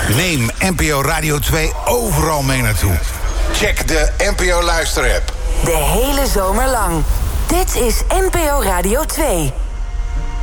Neem NPO Radio 2 overal mee naartoe. Check de NPO Luister-app. De hele zomer lang. Dit is NPO Radio 2.